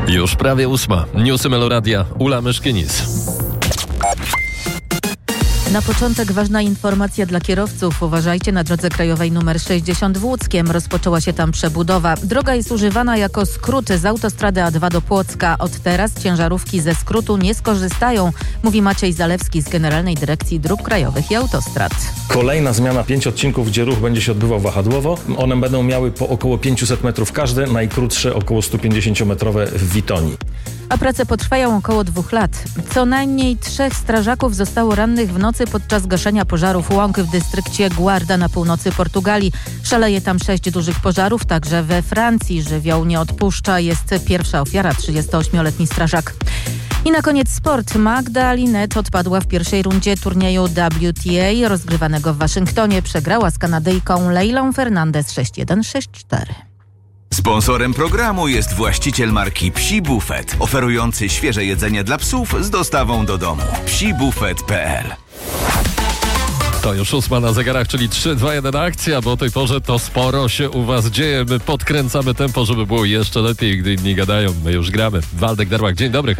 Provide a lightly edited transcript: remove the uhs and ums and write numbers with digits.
Już prawie 8. Newsy Meloradia. Ula Myszkinis. Na początek ważna informacja dla kierowców. Uważajcie, na drodze krajowej nr 60 w Łódzkiem rozpoczęła się tam przebudowa. Droga jest używana jako skrót z autostrady A2 do Płocka. Od teraz ciężarówki ze skrótu nie skorzystają, mówi Maciej Zalewski z Generalnej Dyrekcji Dróg Krajowych i Autostrad. Kolejna zmiana, 5 odcinków, gdzie ruch będzie się odbywał wahadłowo. One będą miały po około 500 metrów każde, najkrótsze około 150-metrowe w Witonii. A prace potrwają około 2 lat. Co najmniej 3 strażaków zostało rannych w nocy podczas gaszenia pożarów łąk w dystrykcie Guarda na północy Portugalii. Szaleje tam 6 dużych pożarów, także we Francji żywioł nie odpuszcza. Jest pierwsza ofiara, 38-letni strażak. I na koniec sport. Magda Linette odpadła w pierwszej rundzie turnieju WTA rozgrywanego w Waszyngtonie. Przegrała z Kanadyjką Leilą Fernandez 6-1, 6-4. Sponsorem programu jest właściciel marki Psi Buffet, oferujący świeże jedzenie dla psów z dostawą do domu. psibufet.pl. To już 8 na zegarach, czyli 3, 2, 1 akcja, bo o tej porze to sporo się u was dzieje. My podkręcamy tempo, żeby było jeszcze lepiej, gdy inni gadają. My już gramy. Waldek Darłak, dzień dobry.